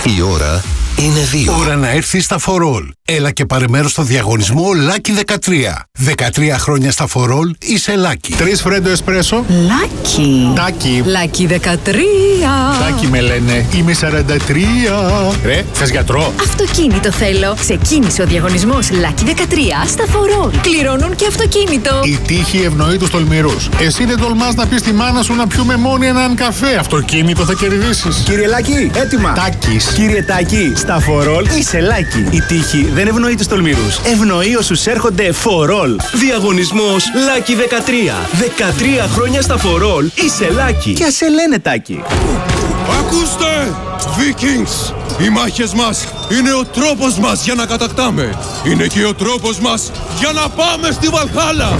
Η ώρα είναι 2. Ώρα να έρθεις στα For All. Έλα και πάρε μέρος στο διαγωνισμό Lucky 13. 13 χρόνια στα For All είσαι Lucky. 3 φρέντο εσπρέσο. Lucky. Τάκι. Lucky 13. Τάκι με λένε. Είμαι 43. Ρε, θες γιατρό? Αυτοκίνητο θέλω. Ξεκίνησε ο διαγωνισμός Lucky 13 στα For All. Κληρώνουν και αυτοκίνητο. Η τύχη ευνοεί τους τολμηρούς. Εσύ δεν τολμάς να πεις στη μάνα σου να πιούμε μόνοι έναν καφέ. Αυτοκίνητο θα κερδίσεις. Κύριε Λάκη, έτοιμα. Τάκης. Κύριε Τάκη, στα For All είσαι Λάκη. Η τύχη δεν ευνοεί τους τολμηρούς. Ευνοεί όσους έρχονται For All. Διαγωνισμός Lucky 13. 13 χρόνια στα For All είσαι Lucky. Και ας σε λένε Τάκη. Ακούστε, Vikings! Οι μάχες μας είναι ο τρόπος μας για να κατακτάμε. Είναι και ο τρόπος μας για να πάμε στη Βαλχάλα.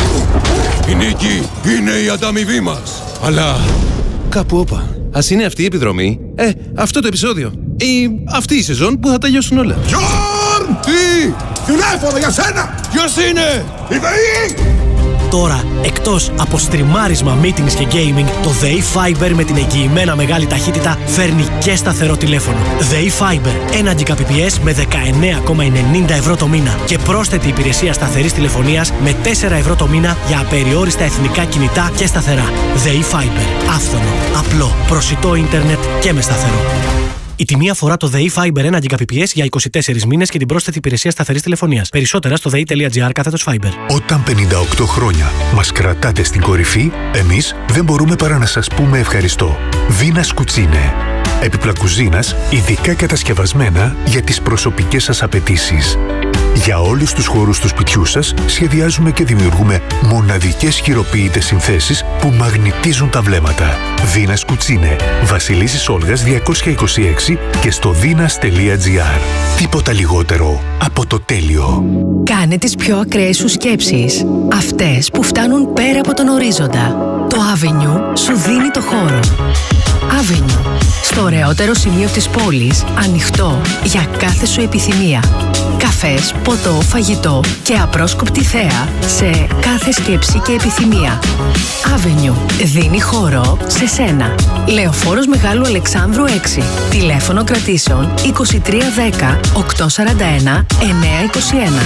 Η νίκη είναι η ανταμοιβή μας. Αλλά Κάπου όπα. Ας είναι αυτή η επιδρομή. Αυτό το επεισόδιο. Ή αυτή η σεζόν που θα τελειώσουν όλα. Γιόρν! Τι! Τηλέφωνο για σένα! Ποιος είναι? Η ΔΕΗ! Τώρα, εκτός από στριμάρισμα, meetings και gaming, το ΔΕΗ Fiber με την εγγυημένα μεγάλη ταχύτητα φέρνει και σταθερό τηλέφωνο. ΔΕΗ Fiber, 1 Gbps με 19,90 ευρώ το μήνα και πρόσθετη υπηρεσία σταθερής τηλεφωνίας με 4 ευρώ το μήνα για απεριόριστα εθνικά κινητά και σταθερά. ΔΕΗ Fiber, άφθονο, απλό, προσιτό ίντερνετ και με σταθερό. Η τιμή αφορά το ΔΕΗ Fiber 1 Gbps για 24 μήνες και την πρόσθετη υπηρεσία σταθερής τηλεφωνίας. Περισσότερα στο dei.gr/Fiber. Όταν 58 χρόνια μας κρατάτε στην κορυφή, εμείς δεν μπορούμε παρά να σας πούμε ευχαριστώ. Βίνας Κουτσίνε. Έπιπλα κουζίνας, ειδικά κατασκευασμένα για τις προσωπικές σας απαιτήσεις. Για όλους τους χώρους του σπιτιού σας σχεδιάζουμε και δημιουργούμε μοναδικές χειροποίητες συνθέσεις που μαγνητίζουν τα βλέμματα. Δίνας Κουτσίνε, Βασιλίσσης Όλγας 226 και στο dinas.gr. Τίποτα λιγότερο από το τέλειο. Κάνε τις πιο ακραίες σου σκέψεις. Αυτές που φτάνουν πέρα από τον ορίζοντα. Το Avenue σου δίνει το χώρο. Avenue, στο ωραιότερο σημείο της πόλης, ανοιχτό για κάθε σου επιθυμία. Καφές, ποτό, φαγητό και απρόσκοπτη θέα σε κάθε σκέψη και επιθυμία. Avenue, δίνει χώρο σε σένα. Λεωφόρος Μεγάλου Αλεξάνδρου 6. Τηλέφωνο κρατήσεων 2310 841 921.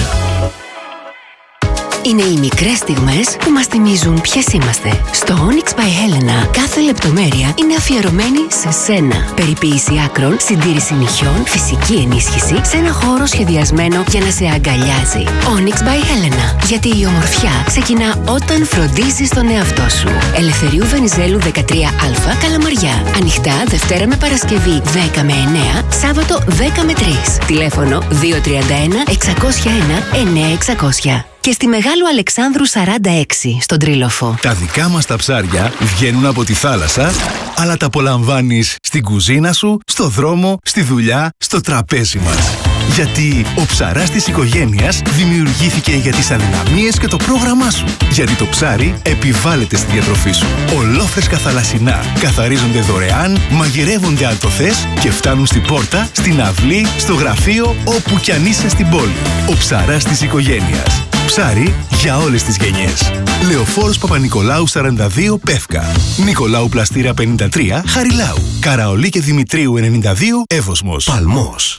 Είναι οι μικρές στιγμές που μας θυμίζουν ποιες είμαστε. Στο Onyx by Helena κάθε λεπτομέρεια είναι αφιερωμένη σε σένα. Περιποίηση άκρων, συντήρηση νυχιών, φυσική ενίσχυση σε ένα χώρο σχεδιασμένο για να σε αγκαλιάζει. Onyx by Helena. Γιατί η ομορφιά ξεκινά όταν φροντίζεις τον εαυτό σου. Ελευθερίου Βενιζέλου 13α, Καλαμαριά. Ανοιχτά Δευτέρα με Παρασκευή 10 με 9, Σάββατο 10 με 3. Τηλέφωνο 231 601 9600. Και στη Μεγάλου Αλεξάνδρου 46 στον Τρίλοφο. Τα δικά μας τα ψάρια βγαίνουν από τη θάλασσα, αλλά τα απολαμβάνεις στην κουζίνα σου, στο δρόμο, στη δουλειά, στο τραπέζι μας. Γιατί ο ψαράς της οικογένειας δημιουργήθηκε για τις αδυναμίες και το πρόγραμμά σου. Γιατί το ψάρι επιβάλλεται στη διατροφή σου. Ολόφρεσκα θαλασσινά καθαρίζονται δωρεάν, μαγειρεύονται αν το θες και φτάνουν στην πόρτα, στην αυλή, στο γραφείο, όπου κι αν είσαι στην πόλη. Ο ψαράς της οικογένειας. Ψάρι για όλες τις γενιές. Λεωφόρος Παπα-Νικολάου 42 Πεύκα. Νικολάου Πλαστήρα 53 Χαριλάου. Καραολί και Δημητρίου 92 Εύωσμος. Παλμός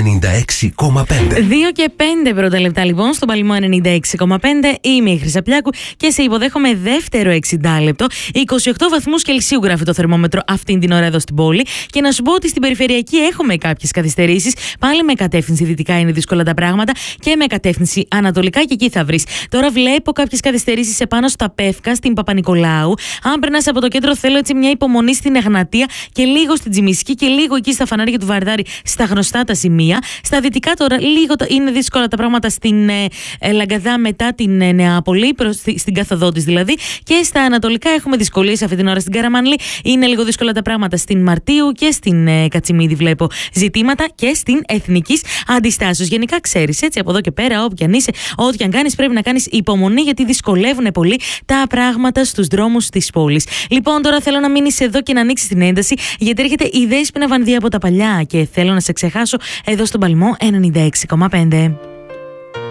96,5. 2 και 5 πρώτα λεπτά λοιπόν στον Παλμό 96,5. Είμαι η Χρυσαπλιάκου και σε υποδέχομαι δεύτερο 60 λεπτό. 28 βαθμούς Κελσίου γράφει το θερμόμετρο αυτήν την ώρα εδώ στην πόλη. Και να σου πω ότι στην περιφερειακή έχουμε κάποιες καθυστερήσεις. Πάλι με κατεύθυνση δυτικά είναι δύσκολα τα πράγματα και με κατεύθυνση ανατολικά και εκεί θα βρεις. Τώρα βλέπω κάποιες καθυστερήσεις επάνω στα Πεύκα, στην Παπα-Νικολάου. Αν περνάς από το κέντρο, θέλω έτσι μια υπομονή στην Εγνατία και λίγο στην Τζιμισκή και λίγο εκεί στα φανάρια του Βαρδάρη, στα γνωστά τα σημεία. Στα δυτικά τώρα λίγο είναι δύσκολα τα πράγματα στην Λαγκαδά μετά την Νεάπολη, στην καθοδό της δηλαδή. Και στα ανατολικά έχουμε δυσκολίες αυτή την ώρα στην Καραμανλή. Είναι λίγο δύσκολα τα πράγματα στην Μαρτίου και στην Κατσιμίδη, βλέπω ζητήματα και στην Εθνικής Αντιστάσεως. Γενικά ξέρεις, έτσι από εδώ και πέρα, όπου κι αν είσαι, ό,τι κι αν κάνεις, πρέπει να κάνεις υπομονή γιατί δυσκολεύουν πολύ τα πράγματα στους δρόμους της πόλης. Λοιπόν, τώρα θέλω να μείνεις εδώ και να ανοίξεις την ένταση, γιατί έρχεται η Δέσποινα Βανδία από τα παλιά και θέλω να σε ξεχάσω εδώ στον Παλμό 96,5.